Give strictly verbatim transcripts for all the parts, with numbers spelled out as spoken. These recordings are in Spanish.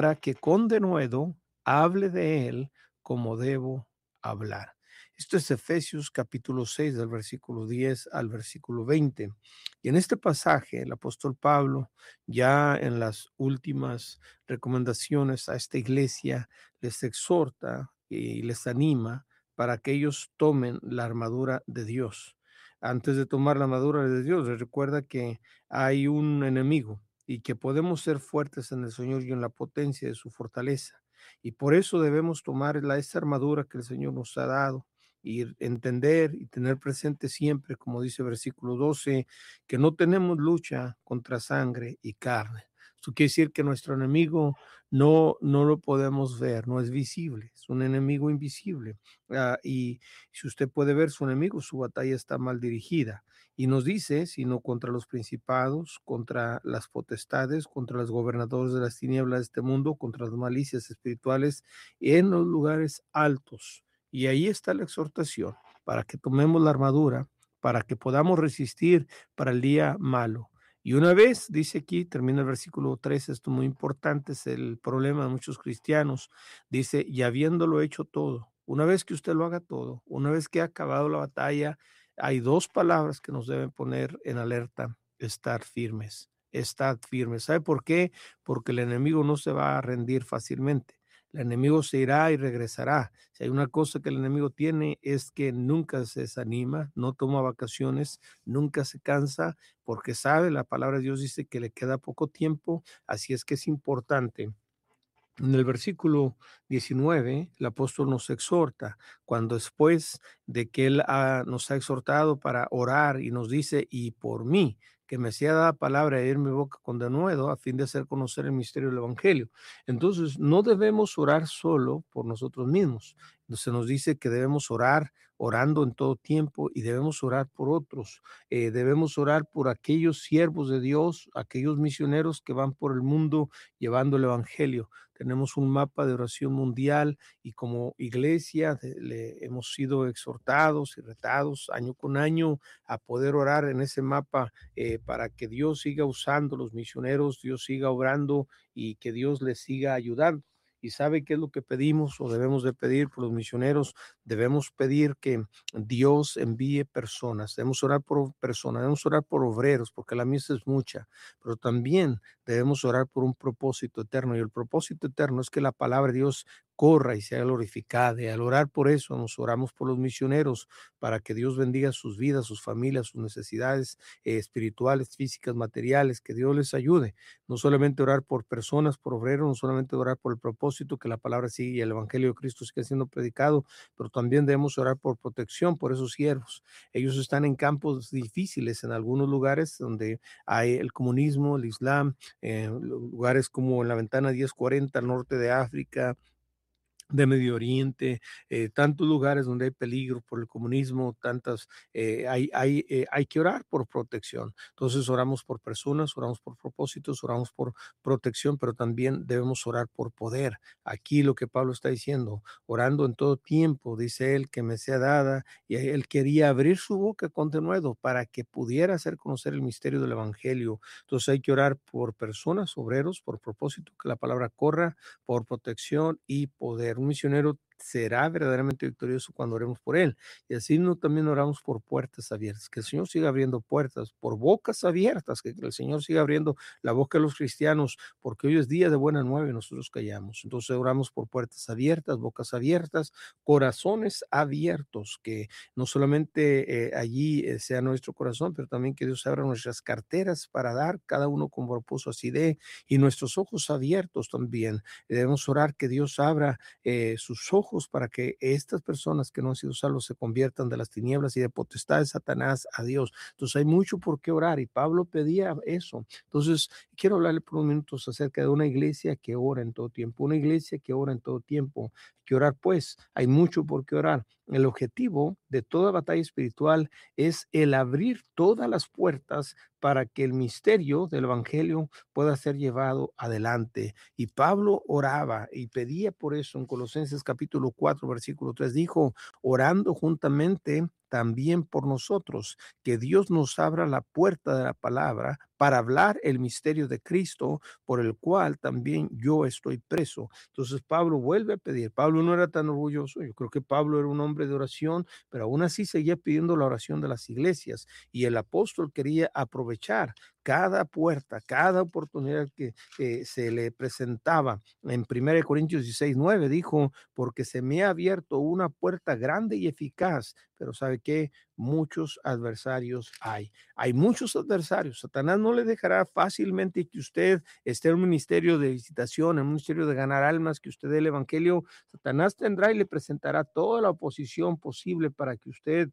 para que con denuedo hable de él como debo hablar. Esto es Efesios capítulo seis, del versículo diez al versículo veinte. Y en este pasaje, el apóstol Pablo, ya en las últimas recomendaciones a esta iglesia, les exhorta y les anima para que ellos tomen la armadura de Dios. Antes de tomar la armadura de Dios, les recuerda que hay un enemigo y que podemos ser fuertes en el Señor y en la potencia de su fortaleza. Y por eso debemos tomar la, esa armadura que el Señor nos ha dado y entender y tener presente siempre, como dice el versículo doce, que no tenemos lucha contra sangre y carne. Esto quiere decir que nuestro enemigo no, no lo podemos ver, no es visible, es un enemigo invisible. Uh, y si usted puede ver su enemigo, su batalla está mal dirigida. Y nos dice, sino contra los principados, contra las potestades, contra los gobernadores de las tinieblas de este mundo, contra las malicias espirituales en los lugares altos. Y ahí está la exhortación, para que tomemos la armadura, para que podamos resistir para el día malo. Y una vez, dice aquí, termina el versículo trece, esto es muy importante, es el problema de muchos cristianos, dice, y habiéndolo hecho todo, una vez que usted lo haga todo, una vez que ha acabado la batalla, hay dos palabras que nos deben poner en alerta: estar firmes, estar firmes. ¿Sabe por qué? Porque el enemigo no se va a rendir fácilmente. El enemigo se irá y regresará. Si hay una cosa que el enemigo tiene es que nunca se desanima, no toma vacaciones, nunca se cansa, porque sabe, la palabra de Dios dice que le queda poco tiempo, así es que es importante. En el versículo diecinueve, el apóstol nos exhorta, cuando después de que él ha, nos ha exhortado para orar y nos dice, y por mí, que me sea dada palabra de ir mi boca con denuedo, a fin de hacer conocer el misterio del evangelio. Entonces, no debemos orar solo por nosotros mismos. Se nos dice que debemos orar, orando en todo tiempo, y debemos orar por otros. Eh, debemos orar por aquellos siervos de Dios, aquellos misioneros que van por el mundo llevando el evangelio. Tenemos un mapa de oración mundial y como iglesia le hemos sido exhortados y retados año con año a poder orar en ese mapa, eh, para que Dios siga usando los misioneros, Dios siga obrando y que Dios les siga ayudando. ¿Y sabe qué es lo que pedimos o debemos de pedir por los misioneros? Debemos pedir que Dios envíe personas, debemos orar por personas, debemos orar por obreros, porque la misa es mucha, pero también debemos orar por un propósito eterno, y el propósito eterno es que la palabra de Dios corra y sea glorificada. Y al orar por eso, nos oramos por los misioneros, para que Dios bendiga sus vidas, sus familias, sus necesidades eh, espirituales, físicas, materiales, que Dios les ayude. No solamente orar por personas, por obreros, no solamente orar por el propósito, que la palabra sigue y el evangelio de Cristo sigue siendo predicado, pero también debemos orar por protección por esos siervos. Ellos están en campos difíciles, en algunos lugares donde hay el comunismo, el islam, eh, lugares como en la ventana diez cuarenta, al norte de África, de Medio Oriente, eh, tantos lugares donde hay peligro por el comunismo, tantas, eh, hay, hay, eh, hay que orar por protección. Entonces oramos por personas, oramos por propósitos, oramos por protección, pero también debemos orar por poder. Aquí lo que Pablo está diciendo, orando en todo tiempo, dice él, que me sea dada, y él quería abrir su boca con denuedo para que pudiera hacer conocer el misterio del evangelio. Entonces hay que orar por personas, obreros, por propósito, que la palabra corra, por protección y poder. Un misionero será verdaderamente victorioso cuando oremos por él. Y así no, también oramos por puertas abiertas, que el Señor siga abriendo puertas, por bocas abiertas, que el Señor siga abriendo la boca de los cristianos, porque hoy es día de buena nueva y nosotros callamos. Entonces oramos por puertas abiertas, bocas abiertas, corazones abiertos, que no solamente eh, allí eh, sea nuestro corazón, pero también que Dios abra nuestras carteras para dar, cada uno con propósito así de, y nuestros ojos abiertos también. Debemos orar que Dios abra eh, sus ojos para que estas personas que no han sido salvos se conviertan de las tinieblas y de potestad de Satanás a Dios. Entonces hay mucho por qué orar, y Pablo pedía eso. Entonces quiero hablarle por unos minutos acerca de una iglesia que ora en todo tiempo, una iglesia que ora en todo tiempo. Hay que orar, pues, hay mucho por qué orar. El objetivo de toda batalla espiritual es el abrir todas las puertas para que el misterio del evangelio pueda ser llevado adelante. Y Pablo oraba y pedía por eso en Colosenses capítulo cuatro, versículo tres, dijo, orando juntamente también por nosotros, que Dios nos abra la puerta de la palabra para hablar el misterio de Cristo, por el cual también yo estoy preso. Entonces Pablo vuelve a pedir. Pablo no era tan orgulloso. Yo creo que Pablo era un hombre de oración, pero aún así seguía pidiendo la oración de las iglesias. Y el apóstol quería aprovechar cada puerta, cada oportunidad que eh, se le presentaba. En primera de Corintios dieciséis, nueve dijo, porque se me ha abierto una puerta grande y eficaz, pero ¿sabe qué? Muchos adversarios hay. Hay muchos adversarios. Satanás no le dejará fácilmente que usted esté en un ministerio de visitación, en un ministerio de ganar almas, que usted dé el evangelio. Satanás tendrá y le presentará toda la oposición posible para que usted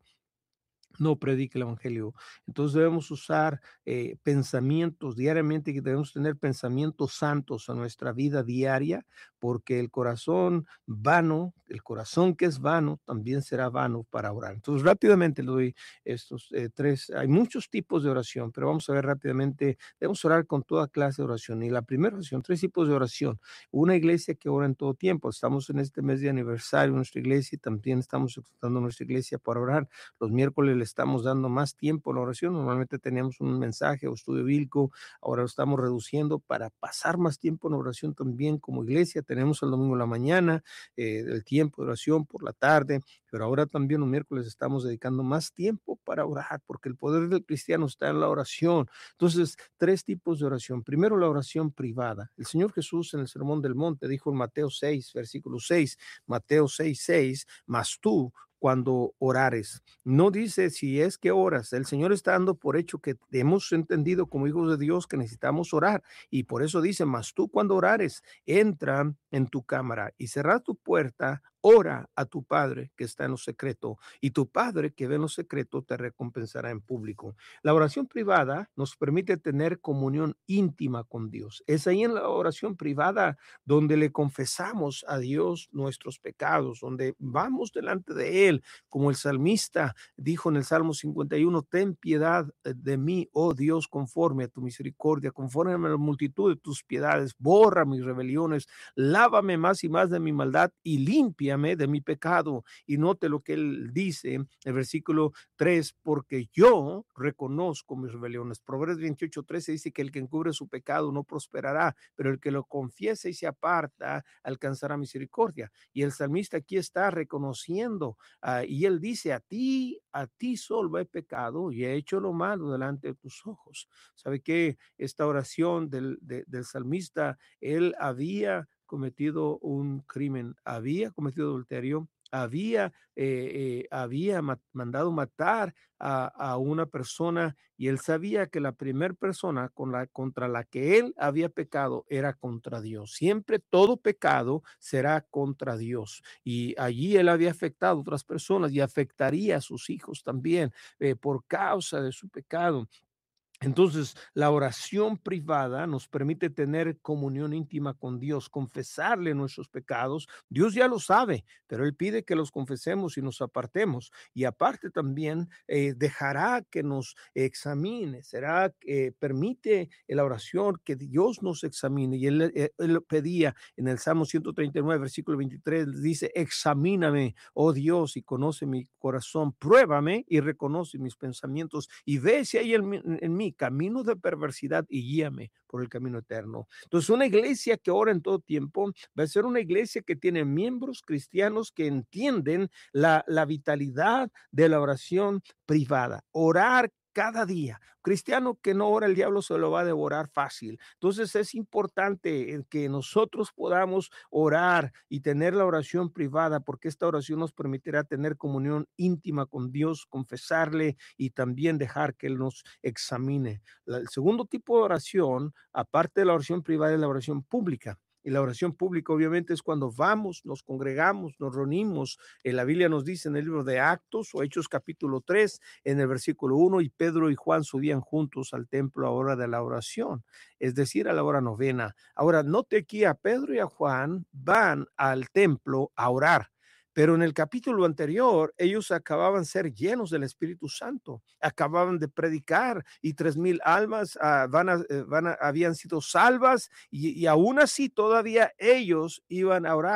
no predique el evangelio. Entonces debemos usar eh, pensamientos diariamente, que debemos tener pensamientos santos en nuestra vida diaria, porque el corazón vano, el corazón que es vano, también será vano para orar. Entonces rápidamente le doy estos eh, tres, hay muchos tipos de oración, pero vamos a ver rápidamente, debemos orar con toda clase de oración. Y la primera oración, tres tipos de oración. Una iglesia que ora en todo tiempo. Estamos en este mes de aniversario de nuestra iglesia y también estamos exhortando a nuestra iglesia para orar. Los miércoles le estamos dando más tiempo a la oración. Normalmente teníamos un mensaje o estudio bíblico, ahora lo estamos reduciendo para pasar más tiempo en oración también como iglesia. Tenemos el domingo en la mañana, eh, el tiempo de oración por la tarde, pero ahora también los miércoles estamos dedicando más tiempo para orar, porque el poder del cristiano está en la oración. Entonces, tres tipos de oración. Primero, la oración privada. El Señor Jesús en el Sermón del Monte dijo en Mateo seis, versículo seis, Mateo seis, seis, mas tú, cuando orares. No dice si es que oras. El Señor está dando por hecho que hemos entendido como hijos de Dios que necesitamos orar. Y por eso dice, mas tú cuando orares, entra en tu cámara y cerra tu puerta, ora a tu Padre que está en lo secreto, y tu Padre que ve en lo secreto te recompensará en público. La oración privada nos permite tener comunión íntima con Dios. Es ahí en la oración privada donde le confesamos a Dios nuestros pecados, donde vamos delante de Él, como el salmista dijo en el Salmo cincuenta y uno, ten piedad de mí, oh Dios, conforme a tu misericordia, conforme a la multitud de tus piedades, borra mis rebeliones, lávame más y más de mi maldad y límpiame de mi pecado. Y note lo que él dice en el versículo tres, porque yo reconozco mis rebeliones. Proverbios veintiocho, trece dice que el que encubre su pecado no prosperará, pero el que lo confiesa y se aparta alcanzará misericordia. Y el salmista aquí está reconociendo uh, y él dice, a ti, a ti solo he pecado y he hecho lo malo delante de tus ojos. ¿Sabe qué? Esta oración del, de, del salmista, él había cometido un crimen, había cometido adulterio, había, eh, eh, había mat mandado matar a, a una persona, y él sabía que la primera persona con la, contra la que él había pecado era contra Dios. Siempre todo pecado será contra Dios, y allí él había afectado a otras personas y afectaría a sus hijos también eh, por causa de su pecado. Entonces, la oración privada nos permite tener comunión íntima con Dios, confesarle nuestros pecados. Dios ya lo sabe, pero Él pide que los confesemos y nos apartemos. Y aparte también eh, dejará que nos examine, será, eh, permite la oración que Dios nos examine. Y Él, él, él pedía en el Salmo ciento treinta y nueve, versículo veintitrés, dice, examíname, oh Dios, y conoce mi corazón, pruébame y reconoce mis pensamientos y ve si hay en, en mí camino de perversidad y guíame por el camino eterno. Entonces, una iglesia que ora en todo tiempo va a ser una iglesia que tiene miembros cristianos que entienden la, la vitalidad de la oración privada. Orar cada día. Cristiano que no ora, el diablo se lo va a devorar fácil. Entonces es importante que nosotros podamos orar y tener la oración privada, porque esta oración nos permitirá tener comunión íntima con Dios, confesarle y también dejar que Él nos examine. El segundo tipo de oración, aparte de la oración privada, es la oración pública. Y la oración pública obviamente es cuando vamos, nos congregamos, nos reunimos. En la Biblia nos dice en el libro de Actos o Hechos capítulo tres, en el versículo uno, y Pedro y Juan subían juntos al templo a hora de la oración, es decir, a la hora novena. Ahora, note aquí a Pedro y a Juan van al templo a orar. Pero en el capítulo anterior, ellos acababan de ser llenos del Espíritu Santo, acababan de predicar y tres mil almas uh, van a, uh, van a, habían sido salvas y, y aún así todavía ellos iban a orar.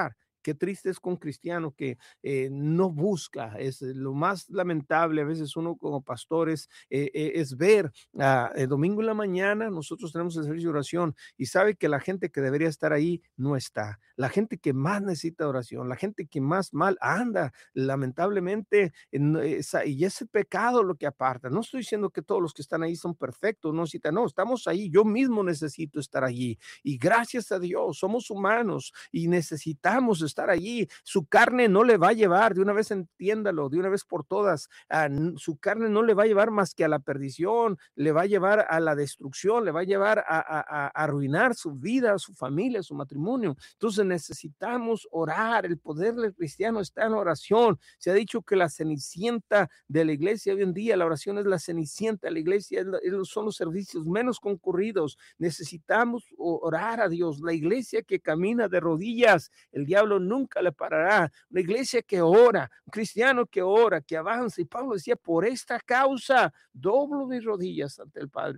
Qué triste es con un cristiano que eh, no busca, es lo más lamentable a veces uno como pastores, eh, eh, es ver ah, el domingo en la mañana nosotros tenemos el servicio de oración y sabe que la gente que debería estar ahí no está, la gente que más necesita oración, la gente que más mal anda, lamentablemente, en esa, y ese pecado lo que aparta. No estoy diciendo que todos los que están ahí son perfectos, no necesitan, no, estamos ahí, yo mismo necesito estar allí y gracias a Dios somos humanos y necesitamos estar allí. Su carne no le va a llevar, de una vez entiéndalo, de una vez por todas, a, su carne no le va a llevar más que a la perdición, le va a llevar a la destrucción, le va a llevar a, a, a arruinar su vida, su familia, su matrimonio. Entonces necesitamos orar, el poder del cristiano está en la oración. Se ha dicho que la cenicienta de la iglesia hoy en día, la oración es la cenicienta de la iglesia, son los servicios menos concurridos. Necesitamos orar a Dios. La iglesia que camina de rodillas, el diablo nunca le parará. Una iglesia que ora, un cristiano que ora, que avanza. Y Pablo decía, por esta causa doblo mis rodillas ante el Padre.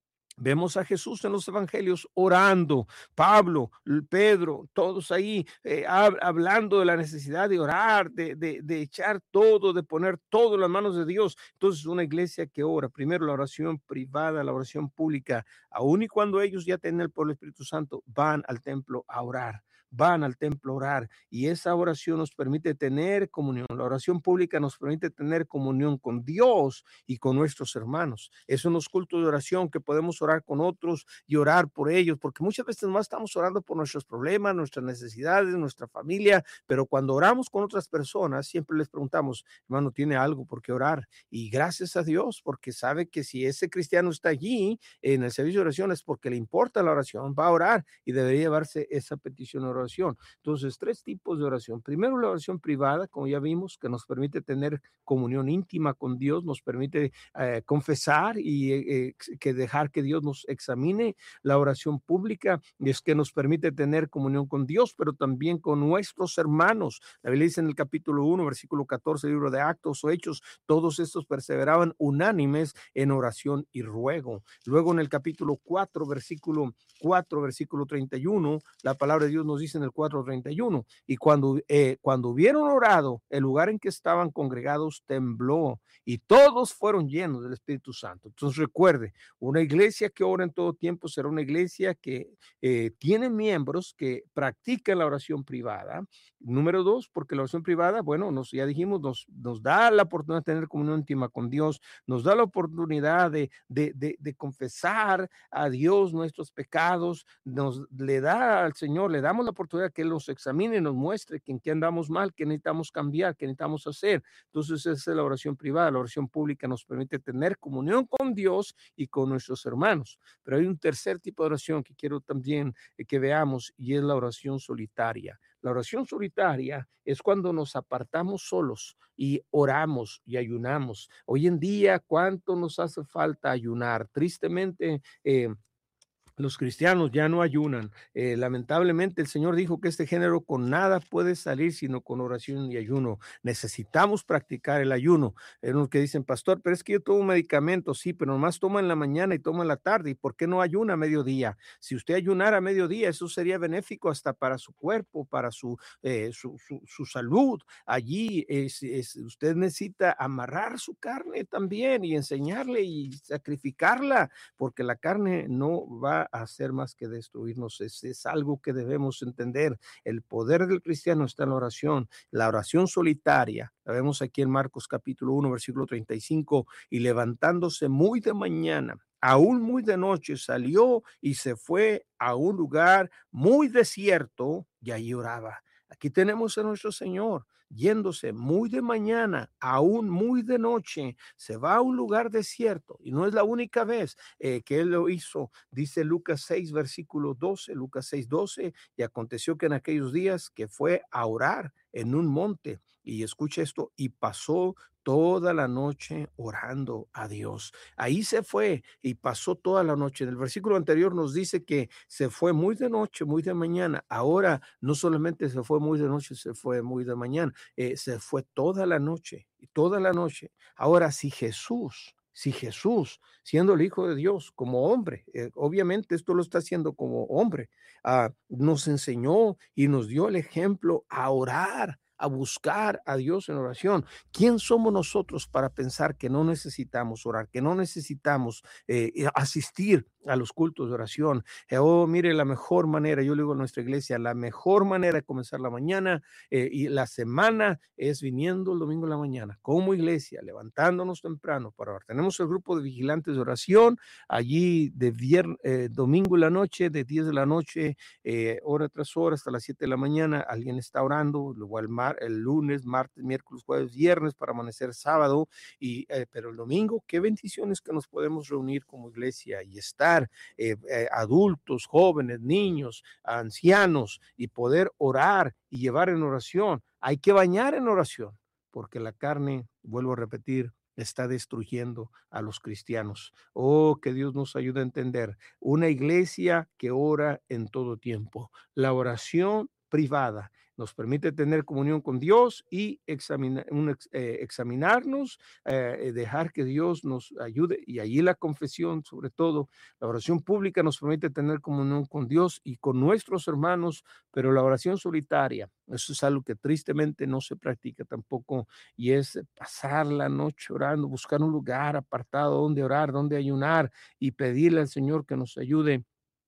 Vemos a Jesús en los evangelios orando, Pablo, Pedro, todos ahí eh, hablando de la necesidad de orar, de, de, de echar todo, de poner todo en las manos de Dios. Entonces una iglesia que ora, primero la oración privada, la oración pública, aun y cuando ellos ya tienen el pueblo Espíritu Santo, van al templo a orar. Van al templo a orar y esa oración nos permite tener comunión. La oración pública nos permite tener comunión con Dios y con nuestros hermanos. Es unos cultos de oración que podemos orar con otros y orar por ellos, porque muchas veces más estamos orando por nuestros problemas, nuestras necesidades, nuestra familia, pero cuando oramos con otras personas, siempre les preguntamos, hermano, ¿tiene algo por qué orar? Y gracias a Dios, porque sabe que si ese cristiano está allí en el servicio de oración es porque le importa la oración, va a orar y debería llevarse esa petición a oración. Entonces, tres tipos de oración. Primero, la oración privada, como ya vimos, que nos permite tener comunión íntima con Dios, nos permite eh, confesar y eh, que dejar que Dios nos examine. La oración pública es que nos permite tener comunión con Dios, pero también con nuestros hermanos. La Biblia dice en el capítulo uno, versículo catorce, libro de Actos o Hechos, todos estos perseveraban unánimes en oración y ruego. Luego en el capítulo cuatro, versículo cuatro, versículo treinta y uno, la palabra de Dios nos dice en el cuatro treinta y uno, y cuando, eh, cuando hubieron orado, el lugar en que estaban congregados tembló y todos fueron llenos del Espíritu Santo. Entonces recuerde, una iglesia que ora en todo tiempo será una iglesia que eh, tiene miembros que practican la oración privada. Número dos, porque la oración privada, bueno, nos, ya dijimos, nos, nos da la oportunidad de tener comunión íntima con Dios, nos da la oportunidad de, de, de, de confesar a Dios nuestros pecados, nos le da al Señor, le damos la oportunidad que Él nos examine y nos muestre que en qué andamos mal, que necesitamos cambiar, que necesitamos hacer. Entonces esa es la oración privada. La oración pública nos permite tener comunión con Dios y con nuestros hermanos. Pero hay un tercer tipo de oración que quiero también eh, que veamos y es la oración solitaria. La oración solitaria es cuando nos apartamos solos y oramos y ayunamos. Hoy en día, ¿cuánto nos hace falta ayunar? Tristemente, eh, los cristianos ya no ayunan. Eh, lamentablemente el Señor dijo que este género con nada puede salir sino con oración y ayuno. Necesitamos practicar el ayuno. Es lo que dicen, pastor, pero es que yo tomo medicamentos, sí, pero nomás toma en la mañana y toma en la tarde. ¿Y por qué no ayuna a mediodía? Si usted ayunara a mediodía, eso sería benéfico hasta para su cuerpo, para su, eh, su, su, su salud. Allí es, es, usted necesita amarrar su carne también y enseñarle y sacrificarla, porque la carne no va a hacer más que destruirnos. Es, es algo que debemos entender. El poder del cristiano está en la oración. La oración solitaria, la vemos aquí en Marcos capítulo uno, versículo treinta y cinco, y levantándose muy de mañana, aún muy de noche, salió y se fue a un lugar muy desierto y allí oraba. Aquí tenemos a nuestro Señor yéndose muy de mañana, aún muy de noche, se va a un lugar desierto y no es la única vez eh, que él lo hizo. Dice Lucas seis, versículo doce, Lucas seis, doce, y aconteció que en aquellos días que fue a orar en un monte, y escucha esto, y pasó toda la noche orando a Dios. Ahí se fue y pasó toda la noche. En el versículo anterior nos dice que se fue muy de noche, muy de mañana. Ahora no solamente se fue muy de noche, se fue muy de mañana, eh, se fue toda la noche, y toda la noche. Ahora, si Jesús Si Jesús, siendo el Hijo de Dios, como hombre, eh, obviamente esto lo está haciendo como hombre, ah, nos enseñó y nos dio el ejemplo a orar, a buscar a Dios en oración. ¿Quién somos nosotros para pensar que no necesitamos orar, que no necesitamos eh, eh, asistir a los cultos de oración? Eh, oh, mire, la mejor manera, yo le digo a nuestra iglesia, la mejor manera de comenzar la mañana eh, y la semana es viniendo el domingo en la mañana, como iglesia, levantándonos temprano para orar. Tenemos el grupo de vigilantes de oración, allí de viernes, eh, domingo en la noche, de diez de la noche, eh, hora tras hora, hasta las siete de la mañana, alguien está orando, luego el, mar, el lunes, martes, miércoles, jueves, viernes, para amanecer sábado, y, eh, pero el domingo, qué bendiciones que nos podemos reunir como iglesia y estar eh, eh, adultos, jóvenes, niños, ancianos, y poder orar y llevar en oración. Hay que bañar en oración, porque la carne, vuelvo a repetir, está destruyendo a los cristianos. Oh, que Dios nos ayude a entender. Una iglesia que ora en todo tiempo. La oración privada nos permite tener comunión con Dios y examina, un, eh, examinarnos, eh, dejar que Dios nos ayude, y allí la confesión, sobre todo. La oración pública nos permite tener comunión con Dios y con nuestros hermanos, pero la oración solitaria, eso es algo que tristemente no se practica tampoco, y es pasar la noche orando, buscar un lugar apartado donde orar, donde ayunar y pedirle al Señor que nos ayude.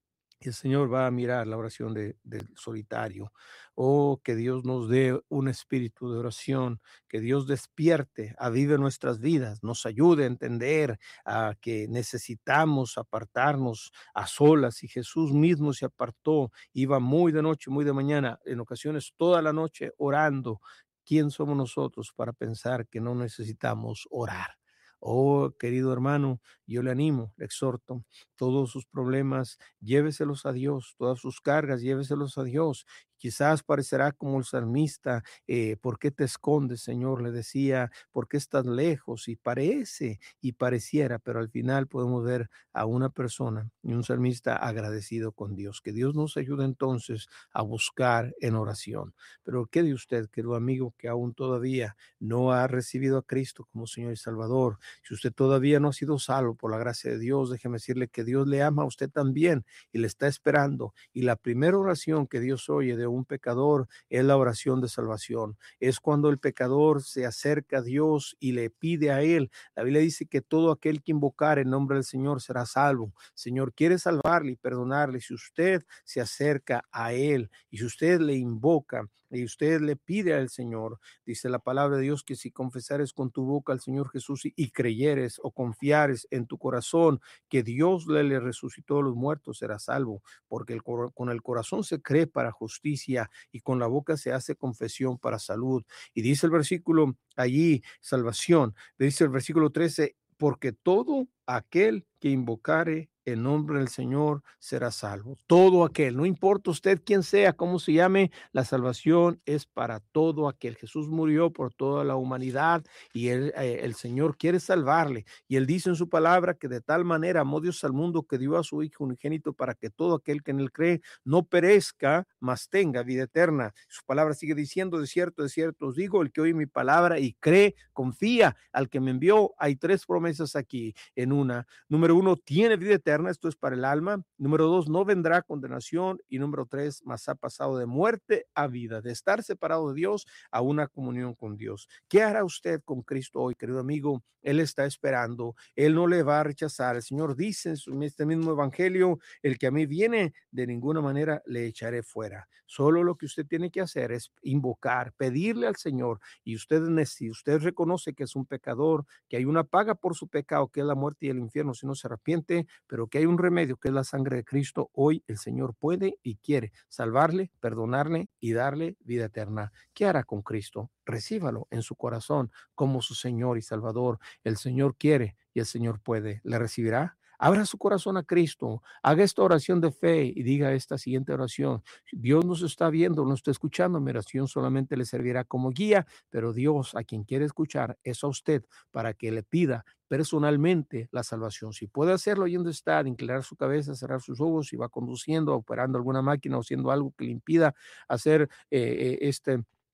Y el Señor va a mirar la oración de, del solitario. Oh, que Dios nos dé un espíritu de oración, que Dios despierte, avive nuestras vidas, nos ayude a entender a que necesitamos apartarnos a solas. Y Jesús mismo se apartó, iba muy de noche, muy de mañana, en ocasiones toda la noche orando. ¿Quién somos nosotros para pensar que no necesitamos orar? Oh, querido hermano, yo le animo, le exhorto, todos sus problemas, lléveselos a Dios, todas sus cargas, lléveselos a Dios. Quizás parecerá como el salmista, eh, ¿por qué te escondes, Señor? Le decía, ¿por qué estás lejos? Y parece y pareciera, pero al final podemos ver a una persona y un salmista agradecido con Dios. Que Dios nos ayude entonces a buscar en oración. Pero ¿qué de usted, querido amigo, que aún todavía no ha recibido a Cristo como Señor y Salvador? Si usted todavía no ha sido salvo por la gracia de Dios, déjeme decirle que Dios le ama a usted también y le está esperando. Y la primera oración que Dios oye de un pecador es la oración de salvación. Es cuando el pecador se acerca a Dios y le pide a Él. La Biblia dice que todo aquel que invocar el nombre del Señor será salvo. Señor quiere salvarle y perdonarle. Si usted se acerca a Él y si usted le invoca y usted le pide al Señor, dice la palabra de Dios que si confesares con tu boca al Señor Jesús y, y creyeres o confiares en tu corazón que Dios le, le resucitó a los muertos, serás salvo, porque el, con el corazón se cree para justicia y con la boca se hace confesión para salud. Y dice el versículo allí, salvación, dice el versículo trece, porque todo aquel que invocare el nombre del Señor será salvo. Todo aquel, no importa usted quién sea, cómo se llame, la salvación es para todo aquel. Jesús murió por toda la humanidad y él, eh, el Señor quiere salvarle. Y Él dice en su palabra que de tal manera amó Dios al mundo que dio a su Hijo unigénito para que todo aquel que en Él cree no perezca, mas tenga vida eterna. Su palabra sigue diciendo, de cierto, de cierto os digo, el que oye mi palabra y cree, confía al que me envió. Hay tres promesas aquí en una. Número uno, tiene vida eterna, esto es para el alma. Número dos, no vendrá condenación. Y número tres, mas ha pasado de muerte a vida, de estar separado de Dios a una comunión con Dios. ¿Qué hará usted con Cristo hoy, querido amigo? Él está esperando, Él no le va a rechazar. El Señor dice en este mismo evangelio, el que a mí viene, de ninguna manera le echaré fuera. Solo lo que usted tiene que hacer es invocar, pedirle al Señor. Y usted, si usted reconoce que es un pecador, que hay una paga por su pecado, que es la muerte y el infierno, si no se arrepiente, pero que hay un remedio, que es la sangre de Cristo, hoy el Señor puede y quiere salvarle, perdonarle y darle vida eterna. ¿Qué hará con Cristo? Recíbalo en su corazón como su Señor y Salvador. El Señor quiere y el Señor puede. ¿Le recibirá? Abra su corazón a Cristo, haga esta oración de fe y diga esta siguiente oración. Dios nos está viendo, nos está escuchando, mi oración solamente le servirá como guía, pero Dios a quien quiere escuchar es a usted para que le pida personalmente la salvación. Si puede hacerlo ahí donde está, de inclinar su cabeza, cerrar sus ojos y va conduciendo, operando alguna máquina o haciendo algo que le impida hacer eh, eh, este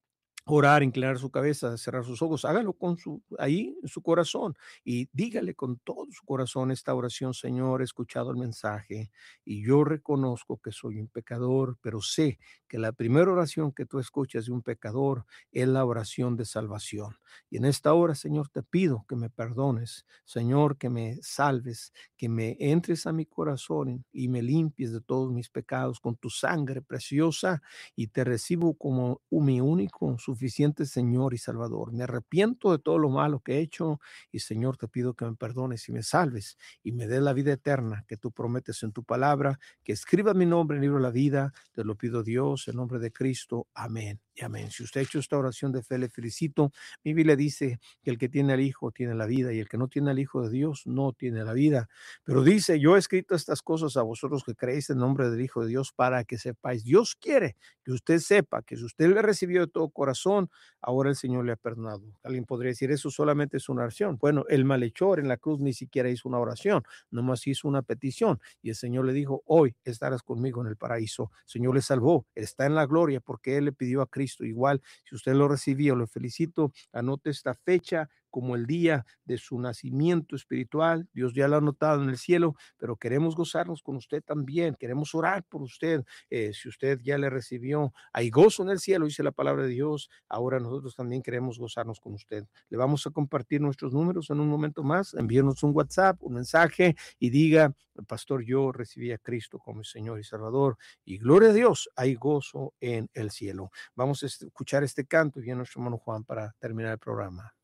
orar, inclinar su cabeza, cerrar sus ojos, hágalo con su ahí en su corazón y dígale con todo su corazón esta oración: Señor, he escuchado el mensaje y yo reconozco que soy un pecador, pero sé que la primera oración que tú escuchas de un pecador es la oración de salvación. Y en esta hora, Señor, te pido que me perdones, Señor, que me salves, que me entres a mi corazón y me limpies de todos mis pecados con tu sangre preciosa, y te recibo como mi único, suficiente Señor y Salvador. Me arrepiento de todo lo malo que he hecho y, Señor, te pido que me perdones y me salves y me des la vida eterna que tú prometes en tu palabra, que escriba mi nombre en el libro de la vida. Te lo pido, Dios, en nombre de Cristo. Amén y amén. Si usted ha hecho esta oración de fe, le felicito. Mi Biblia dice que el que tiene al Hijo tiene la vida, y el que no tiene al Hijo de Dios no tiene la vida. Pero dice: yo he escrito estas cosas a vosotros que creéis en el nombre del Hijo de Dios, para que sepáis. Dios quiere que usted sepa que si usted le recibió de todo corazón, ahora el Señor le ha perdonado. Alguien podría decir: eso solamente es una oración. Bueno, el malhechor en la cruz ni siquiera hizo una oración, nomás hizo una petición, y el Señor le dijo: hoy estarás conmigo en el paraíso. El Señor le salvó, está en la gloria porque él le pidió a Cristo. Igual, si usted lo recibió, lo felicito. Anote esta fecha como el día de su nacimiento espiritual. Dios ya lo ha anotado en el cielo, pero queremos gozarnos con usted también. Queremos orar por usted. Eh, si usted ya le recibió, hay gozo en el cielo, dice la palabra de Dios. Ahora nosotros también queremos gozarnos con usted. Le vamos a compartir nuestros números en un momento más. Envíenos un WhatsApp, un mensaje y diga: pastor, yo recibí a Cristo como Señor y Salvador, y gloria a Dios, hay gozo en el cielo. Vamos a escuchar este canto y a nuestro hermano Juan para terminar el programa.